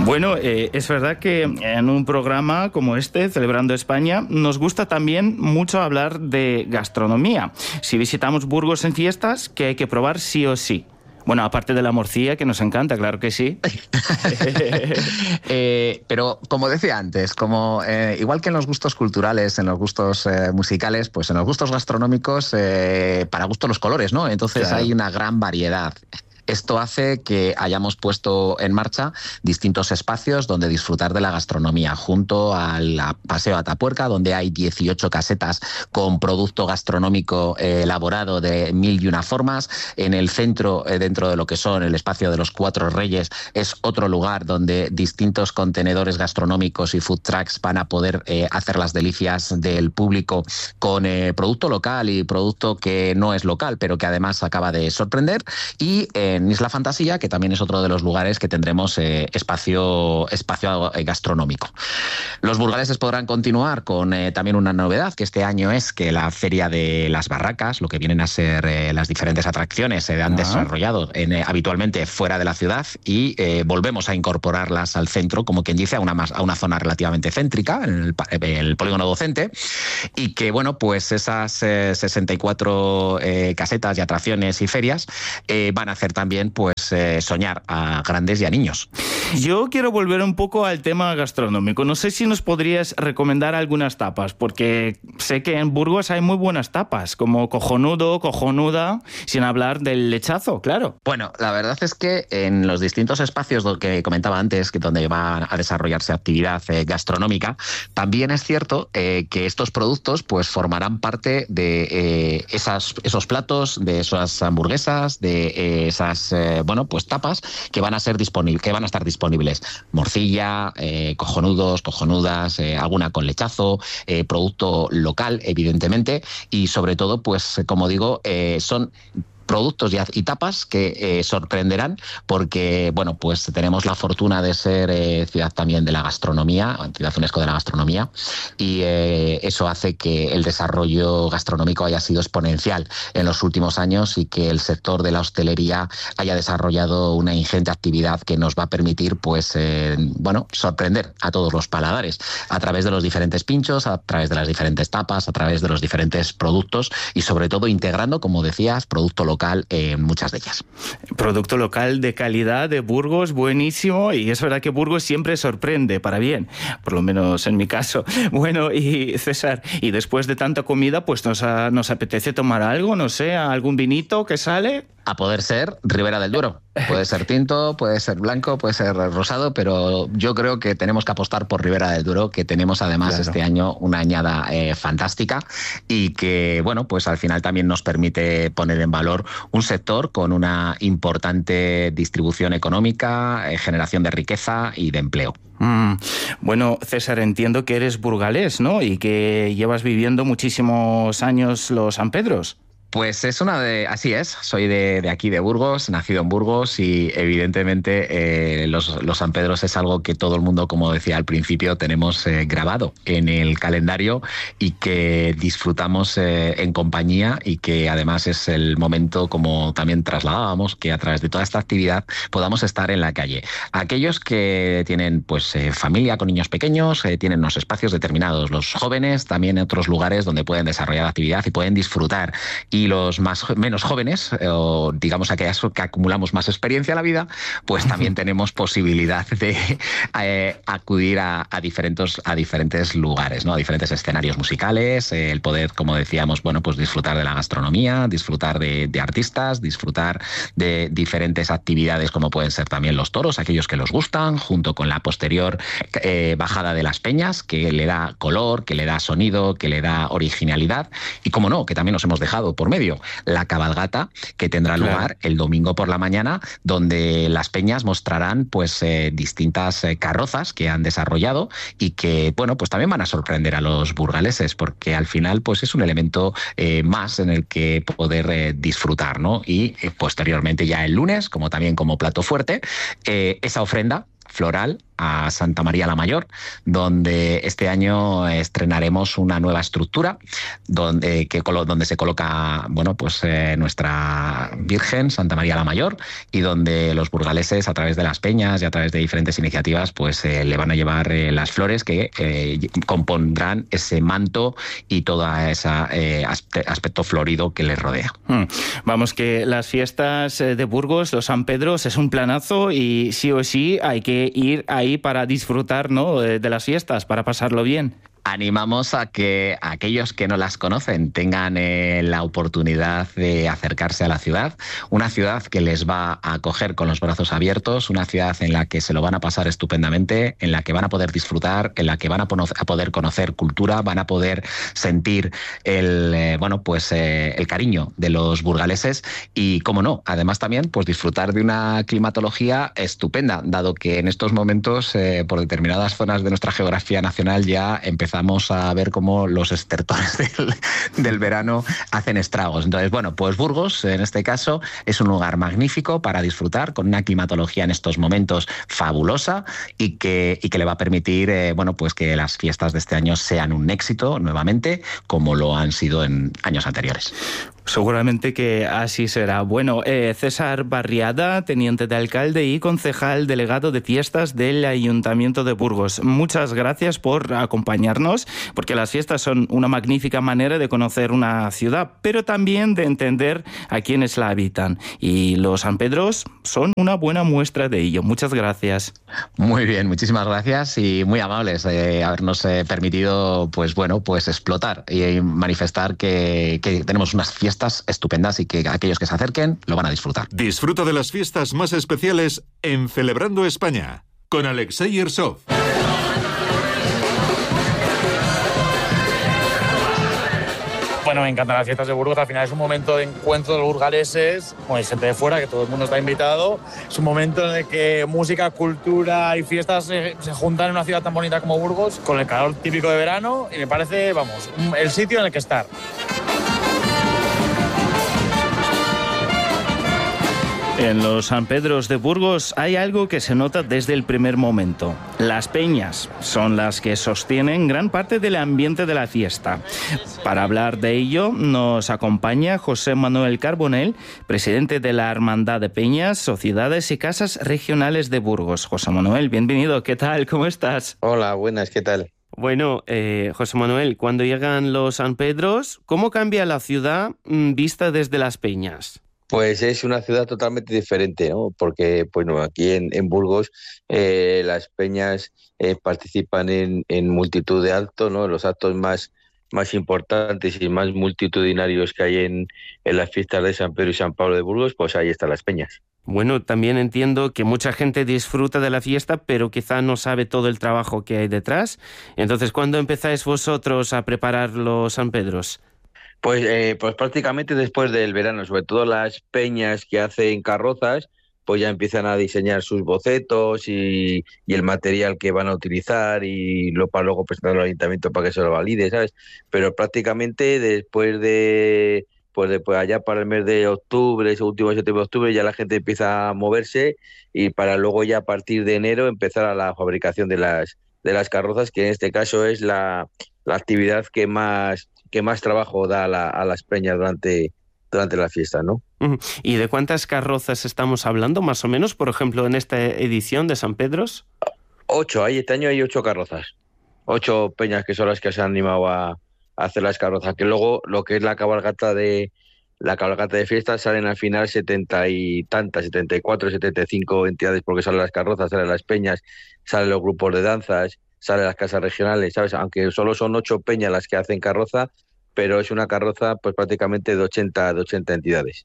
Bueno, es verdad que en un programa como este, Celebrando España, nos gusta también mucho hablar de gastronomía. Si visitamos Burgos en fiestas, ¿qué hay que probar sí o sí? Bueno, aparte de la morcilla, que nos encanta, claro que sí. Pero como decía antes, igual que en los gustos culturales, en los gustos musicales, pues en los gustos gastronómicos, para gusto los colores, ¿no? Entonces claro, hay una gran variedad. Esto hace que hayamos puesto en marcha distintos espacios donde disfrutar de la gastronomía, junto al Paseo Atapuerca, donde hay 18 casetas con producto gastronómico elaborado de 1001 formas. En el centro, dentro de lo que son el espacio de los Cuatro Reyes, es otro lugar donde distintos contenedores gastronómicos y food trucks van a poder hacer las delicias del público con producto local y producto que no es local, pero que además acaba de sorprender. Y en Isla Fantasía, que también es otro de los lugares que tendremos espacio gastronómico. Los burgaleses podrán continuar con también una novedad, que este año es que la Feria de las Barracas, lo que vienen a ser las diferentes atracciones, se han desarrollado habitualmente fuera de la ciudad y volvemos a incorporarlas al centro, como quien dice, a una zona relativamente céntrica, en el polígono docente, y que, bueno, pues esas 64 casetas y atracciones y ferias van a hacer también pues soñar a grandes y a niños. Yo quiero volver un poco al tema gastronómico. No sé si nos podrías recomendar algunas tapas, porque sé que en Burgos hay muy buenas tapas, como cojonudo, cojonuda, sin hablar del lechazo, claro. Bueno, la verdad es que en los distintos espacios que comentaba antes, que donde va a desarrollarse actividad gastronómica, también es cierto que estos productos pues formarán parte de esos platos, de esas hamburguesas, de esas pues tapas que van a estar disponibles. Morcilla, cojonudos, cojonudas, alguna con lechazo, producto local, evidentemente, y sobre todo, pues como digo, son productos y tapas que sorprenderán porque, bueno, pues tenemos la fortuna de ser ciudad también de la gastronomía, ciudad UNESCO de la gastronomía, y eso hace que el desarrollo gastronómico haya sido exponencial en los últimos años y que el sector de la hostelería haya desarrollado una ingente actividad que nos va a permitir, pues, sorprender a todos los paladares a través de los diferentes pinchos, a través de las diferentes tapas, a través de los diferentes productos y, sobre todo, integrando, como decías, producto local en muchas de ellas. Producto local de calidad de Burgos, buenísimo, y es verdad que Burgos siempre sorprende para bien, por lo menos en mi caso. Bueno, y César, y después de tanta comida, pues nos apetece tomar algo, no sé, algún vinito que sale. A poder ser Ribera del Duero. Puede ser tinto, puede ser blanco, puede ser rosado, pero yo creo que tenemos que apostar por Ribera del Duero, que tenemos además este año una añada fantástica y que, bueno, pues al final también nos permite poner en valor un sector con una importante distribución económica, generación de riqueza y de empleo. Bueno, César, entiendo que eres burgalés, ¿no? Y que llevas viviendo muchísimos años los San Pedros. Pues así es, soy de aquí de Burgos, nacido en Burgos y evidentemente los San Pedros es algo que todo el mundo, como decía al principio, tenemos grabado en el calendario y que disfrutamos en compañía y que además es el momento, como también trasladábamos, que a través de toda esta actividad podamos estar en la calle. Aquellos que tienen pues familia con niños pequeños, tienen unos espacios determinados, los jóvenes también en otros lugares donde pueden desarrollar actividad y pueden disfrutar. Y los menos jóvenes, o digamos aquellos que acumulamos más experiencia en la vida, pues también tenemos posibilidad de acudir a diferentes lugares, ¿no? A diferentes escenarios musicales, el poder, como decíamos, bueno, pues disfrutar de la gastronomía, disfrutar de artistas, disfrutar de diferentes actividades como pueden ser también los toros, aquellos que los gustan, junto con la posterior bajada de las peñas, que le da color, que le da sonido, que le da originalidad, y como no, que también nos hemos dejado por medio la cabalgata que tendrá lugar el domingo por la mañana, donde las peñas mostrarán pues distintas carrozas que han desarrollado y que, bueno, pues también van a sorprender a los burgaleses, porque al final pues es un elemento más en el que poder disfrutar, ¿no? Y posteriormente ya el lunes, como también como plato fuerte, esa ofrenda floral a Santa María la Mayor, donde este año estrenaremos una nueva estructura donde se coloca, bueno, pues nuestra Virgen, Santa María la Mayor, y donde los burgaleses, a través de las peñas y a través de diferentes iniciativas, pues le van a llevar las flores que compondrán ese manto y todo ese aspecto florido que les rodea. Vamos, que las fiestas de Burgos, los San Pedros, es un planazo y sí o sí hay que ir ahí para disfrutar, ¿no?, de las fiestas, para pasarlo bien. Animamos a que aquellos que no las conocen tengan la oportunidad de acercarse a la ciudad, una ciudad que les va a acoger con los brazos abiertos, una ciudad en la que se lo van a pasar estupendamente, en la que van a poder disfrutar, en la que van a poder conocer cultura, van a poder sentir el cariño de los burgaleses y, cómo no, además también pues disfrutar de una climatología estupenda, dado que en estos momentos por determinadas zonas de nuestra geografía nacional ya empezamos a ver cómo los estertores del verano hacen estragos. Entonces, bueno, pues Burgos, en este caso, es un lugar magnífico para disfrutar, con una climatología en estos momentos fabulosa y que le va a permitir, pues que las fiestas de este año sean un éxito nuevamente, como lo han sido en años anteriores. Seguramente que así será. Bueno, César Barriada, teniente de alcalde y concejal delegado de fiestas del Ayuntamiento de Burgos. Muchas gracias por acompañarnos, porque las fiestas son una magnífica manera de conocer una ciudad, pero también de entender a quienes la habitan. Y los San Pedros son una buena muestra de ello. Muchas gracias. Muy bien, muchísimas gracias y muy amables de habernos permitido, pues explotar y manifestar que tenemos unas fiestas estupendas y que aquellos que se acerquen lo van a disfrutar. Disfruta de las fiestas más especiales en Celebrando España con Alexei Irsov. Bueno, me encantan las fiestas de Burgos. Al final es un momento de encuentro de los burgaleses, con gente de fuera, que todo el mundo está invitado. Es un momento en el que música, cultura y fiestas se juntan en una ciudad tan bonita como Burgos, con el calor típico de verano, y me parece, el sitio en el que estar. En los San Pedros de Burgos hay algo que se nota desde el primer momento. Las peñas son las que sostienen gran parte del ambiente de la fiesta. Para hablar de ello nos acompaña José Manuel Carbonell, presidente de la Hermandad de Peñas, Sociedades y Casas Regionales de Burgos. José Manuel, bienvenido. ¿Qué tal? ¿Cómo estás? Hola, buenas. ¿Qué tal? Bueno, José Manuel, cuando llegan los San Pedros, ¿cómo cambia la ciudad vista desde las peñas? Pues es una ciudad totalmente diferente, ¿no? Porque, aquí en Burgos las peñas participan en multitud de actos, ¿no? Los actos más importantes y más multitudinarios que hay en las fiestas de San Pedro y San Pablo de Burgos, pues ahí están las peñas. Bueno, también entiendo que mucha gente disfruta de la fiesta, pero quizá no sabe todo el trabajo que hay detrás. Entonces, ¿cuándo empezáis vosotros a preparar los San Pedros? Pues prácticamente después del verano, sobre todo las peñas que hacen carrozas, pues ya empiezan a diseñar sus bocetos y el material que van a utilizar y para luego presentarlo al ayuntamiento para que se lo valide, ¿sabes? Pero prácticamente después de allá para el mes de octubre, ese último septiembre de octubre, ya la gente empieza a moverse y para luego ya a partir de enero empezar a la fabricación de las carrozas, que en este caso es la actividad que más trabajo da a las peñas durante la fiesta, ¿no? ¿Y de cuántas carrozas estamos hablando, más o menos, por ejemplo, en esta edición de San Pedros? 8, este año hay 8 carrozas. 8 peñas que son las que se han animado a hacer las carrozas, que luego lo que es la cabalgata de fiestas salen al final 70 y tantas, 74, 75 entidades, porque salen las carrozas, salen las peñas, salen los grupos de danzas, salen las casas regionales, ¿sabes? Aunque solo son 8 peñas las que hacen carroza, pero es una carroza pues prácticamente de 80 entidades.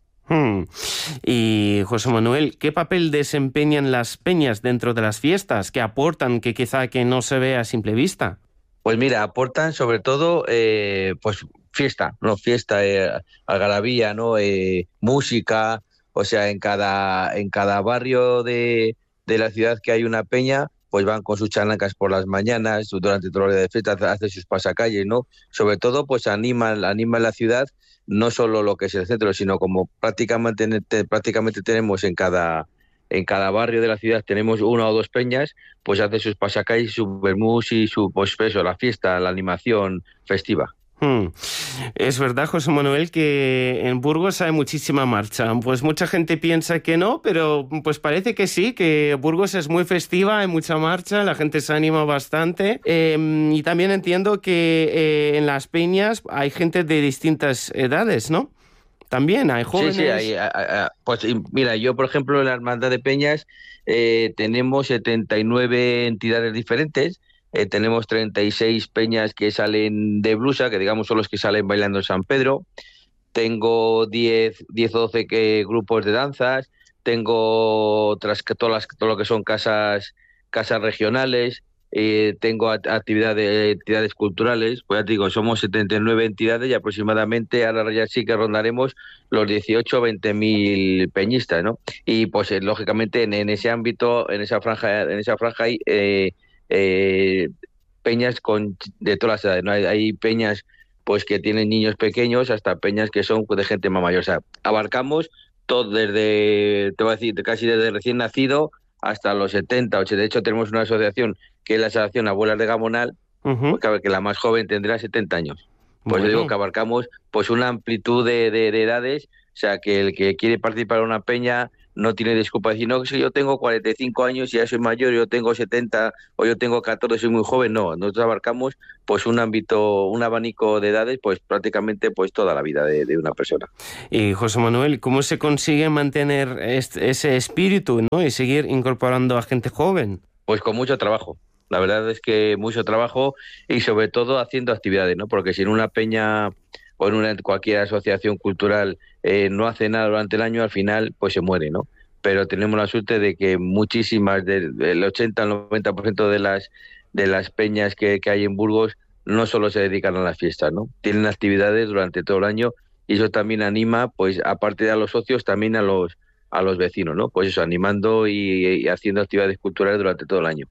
Y José Manuel, ¿qué papel desempeñan las peñas dentro de las fiestas? ¿Qué aportan que quizá que no se ve a simple vista? Pues mira, aportan sobre todo pues fiesta, ¿no? Fiesta, algarabía, ¿no? Música, o sea, en cada barrio de la ciudad que hay una peña, pues van con sus chalancas por las mañanas, durante todo el día de fiesta, hacen sus pasacalles, ¿no? Sobre todo, pues anima la ciudad, no solo lo que es el centro, sino como prácticamente tenemos en cada en cada barrio de la ciudad tenemos una o dos peñas, pues hace sus pasacalles, su vermús y su, pues eso, la fiesta, la animación festiva. Es verdad, José Manuel, que en Burgos hay muchísima marcha. Pues mucha gente piensa que no, pero pues parece que sí, que Burgos es muy festiva, hay mucha marcha, la gente se anima bastante. Y también entiendo que en las peñas hay gente de distintas edades, ¿no? También hay jóvenes. Sí, pues mira, yo por ejemplo en la Hermandad de Peñas tenemos 79 entidades diferentes. Tenemos 36 peñas que salen de blusa, que digamos son los que salen bailando en San Pedro. Tengo 10 o 12 grupos de danzas. Tengo todo lo que son casas regionales. Tengo entidades culturales. Pues ya te digo, somos 79 entidades y aproximadamente ahora ya sí que rondaremos los 18 o 20.000 peñistas, ¿no? Y pues lógicamente en ese ámbito, en esa franja hay peñas de todas las edades, ¿no? Hay peñas pues que tienen niños pequeños hasta peñas que son de gente más mayor. O sea, abarcamos todo te voy a decir, casi desde recién nacido hasta los 70, 80. De hecho, tenemos una asociación que es la Asociación Abuelas de Gamonal, que la más joven tendrá 70 años. Pues yo digo que abarcamos pues una amplitud de edades, o sea, que el que quiere participar en una peña no tiene disculpa de decir, no, que si yo tengo 45 años y ya soy mayor, yo tengo 70 o yo tengo 14, soy muy joven. No, nosotros abarcamos pues un abanico de edades, pues prácticamente pues toda la vida de una persona. Y José Manuel, ¿cómo se consigue mantener ese espíritu, ¿no? Y seguir incorporando a gente joven? Pues con mucho trabajo. La verdad es que mucho trabajo y sobre todo haciendo actividades, ¿no? Porque si en una peña o en cualquier asociación cultural no hace nada durante el año, al final pues se muere, ¿no? Pero tenemos la suerte de que muchísimas, del 80 al 90% de las peñas que hay en Burgos no solo se dedican a las fiestas, ¿no? Tienen actividades durante todo el año y eso también anima, pues aparte de a los socios, también a los vecinos, ¿no? Pues eso, animando y haciendo actividades culturales durante todo el año.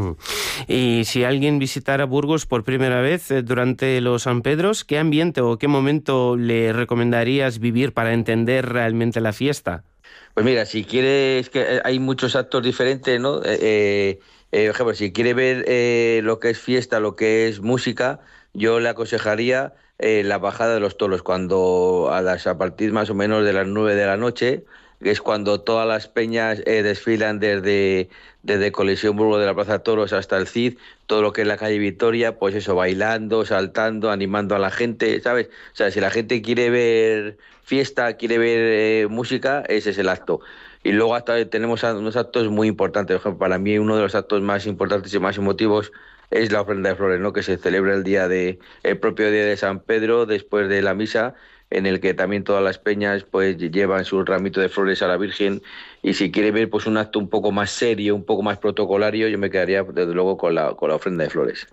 Y si alguien visitara Burgos por primera vez durante los San Pedros, ¿qué ambiente o qué momento le recomendarías vivir para entender realmente la fiesta? Pues mira, si quieres, que hay muchos actos diferentes, ¿no? Por ejemplo, si quiere ver lo que es fiesta, lo que es música, yo le aconsejaría la bajada de los toros, cuando a partir más o menos de las 9 de la noche, que es cuando todas las peñas desfilan desde Colisión Burgos de la Plaza Toros hasta el Cid, todo lo que es la calle Victoria, pues eso, bailando, saltando, animando a la gente, ¿sabes? O sea, si la gente quiere ver fiesta, quiere ver música, ese es el acto. Y luego hasta tenemos unos actos muy importantes. Por ejemplo, para mí uno de los actos más importantes y más emotivos es la ofrenda de flores, ¿no? Que se celebra el propio día de San Pedro, después de la misa, en el que también todas las peñas pues llevan su ramito de flores a la Virgen. Y si quiere ver pues un acto un poco más serio, un poco más protocolario, yo me quedaría desde luego con la ofrenda de flores.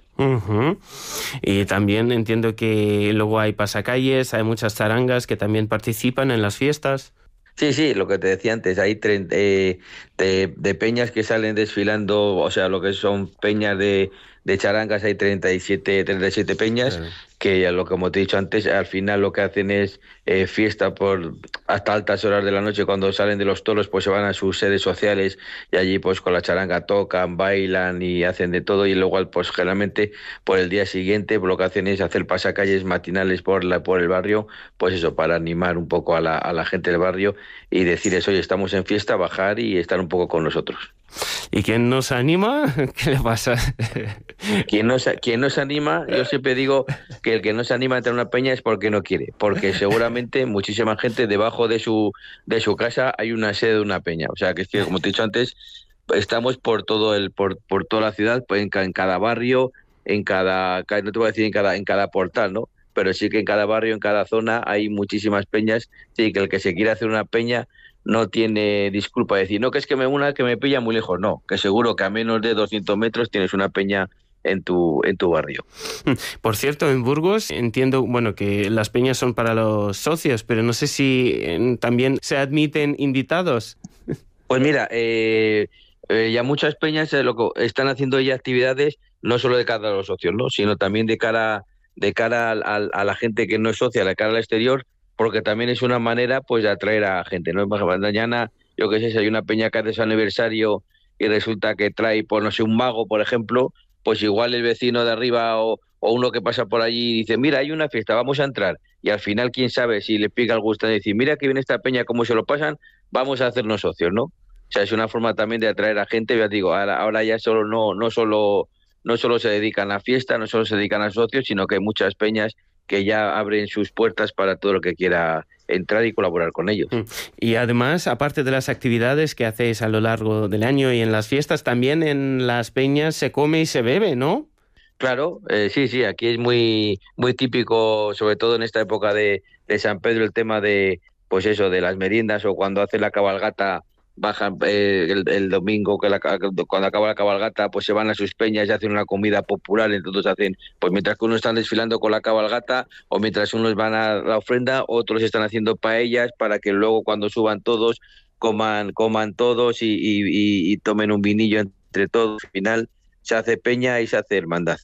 Y también entiendo que luego hay pasacalles, hay muchas charangas que también participan en las fiestas. Sí, lo que te decía antes, hay de peñas que salen desfilando, o sea, lo que son peñas de charangas, hay 37 peñas, claro. Que ya como te he dicho antes, al final lo que hacen es fiesta hasta altas horas de la noche. Cuando salen de los toros, pues se van a sus sedes sociales y allí pues con la charanga tocan, bailan y hacen de todo. Y luego pues generalmente por el día siguiente lo que hacen es hacer pasacalles matinales por el barrio, pues eso, para animar un poco a la gente del barrio y decirles, oye, estamos en fiesta, bajar y estar un poco con nosotros. ¿Y quién nos anima? ¿Qué le pasa? ¿Quién nos anima? Yo siempre digo que el que no se anima a entrar a una peña es porque no quiere, porque seguramente muchísima gente debajo de su casa hay una sede de una peña. O sea, que es que, como te he dicho antes, estamos por toda la ciudad, pues en cada barrio, no te voy a decir en cada portal, ¿no? Pero sí que en cada barrio, en cada zona hay muchísimas peñas, sí, que el que se quiere hacer una peña no tiene disculpa de decir, no, que es que me pilla muy lejos. No, que seguro que a menos de 200 metros tienes una peña en tu barrio. Por cierto, en Burgos entiendo, que las peñas son para los socios, pero no sé si también se admiten invitados. Pues mira, ya muchas peñas están haciendo ya actividades no solo de cara a los socios, ¿no? Sino también de cara a la gente que no es socia, de cara al exterior, porque también es una manera pues de atraer a gente, ¿no? Mañana yo qué sé, si hay una peña que hace su aniversario y resulta que trae, pues no sé, un mago, por ejemplo, pues igual el vecino de arriba o uno que pasa por allí dice, mira, hay una fiesta, vamos a entrar. Y al final, quién sabe si le pica el gusto de decir, mira que viene esta peña, cómo se lo pasan, vamos a hacernos socios, ¿no? O sea, es una forma también de atraer a gente. Ya digo, ahora ya solo no solo se dedican a fiesta, no solo se dedican a socios, sino que hay muchas peñas que ya abren sus puertas para todo lo que quiera entrar y colaborar con ellos. Y además, aparte de las actividades que hacéis a lo largo del año y en las fiestas, también en las peñas se come y se bebe, ¿no? Claro, sí, aquí es muy típico, sobre todo en esta época de San Pedro, el tema de, pues eso, de las meriendas o cuando hace la cabalgata, bajan el domingo, cuando acaba la cabalgata, pues se van a sus peñas y hacen una comida popular, entonces hacen, pues mientras que unos están desfilando con la cabalgata o mientras unos van a la ofrenda, otros están haciendo paellas para que luego cuando suban todos, coman todos y tomen un vinillo entre todos, al final se hace peña y se hace hermandad.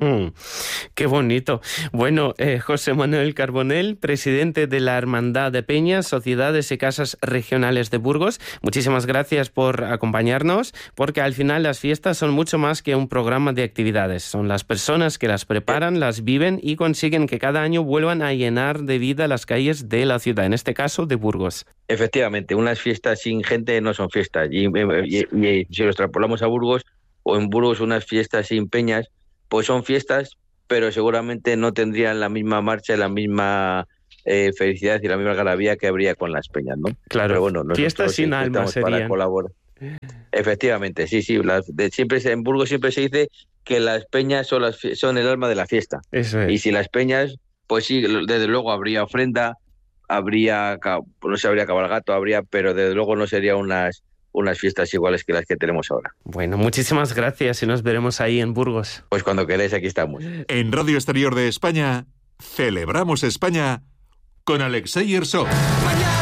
Qué bonito. Bueno, José Manuel Carbonell, presidente de la Hermandad de Peñas, Sociedades y Casas Regionales de Burgos, muchísimas gracias por acompañarnos, porque al final las fiestas son mucho más que un programa de actividades. Son las personas que las preparan, las viven y consiguen que cada año vuelvan a llenar de vida las calles de la ciudad, en este caso de Burgos. Efectivamente, unas fiestas sin gente no son fiestas. Y si lo extrapolamos a Burgos, o en Burgos unas fiestas sin peñas, pues son fiestas, pero seguramente no tendrían la misma marcha, la misma felicidad y la misma algarabía que habría con las peñas, ¿no? Claro, pero bueno, fiestas sin alma serían. Para colaborar. Efectivamente, sí. En Burgos siempre se dice que las peñas son el alma de la fiesta. Eso es. Y si las peñas, pues sí, desde luego habría ofrenda, habría cabalgato, pero desde luego no sería unas fiestas iguales que las que tenemos ahora. Bueno, muchísimas gracias y nos veremos ahí en Burgos. Pues cuando queráis, aquí estamos. En Radio Exterior de España, celebramos España con Alexei Ersov.